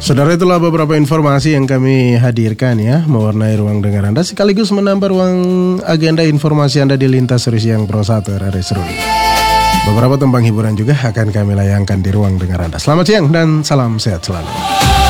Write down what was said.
Saudara, itulah beberapa informasi yang kami hadirkan ya, mewarnai ruang dengar Anda sekaligus menambah ruang agenda informasi Anda di Lintas Siang Pro 1 RRI Seruni. Beberapa tembang hiburan juga akan kami layangkan di ruang dengar Anda. Selamat siang dan salam sehat selalu.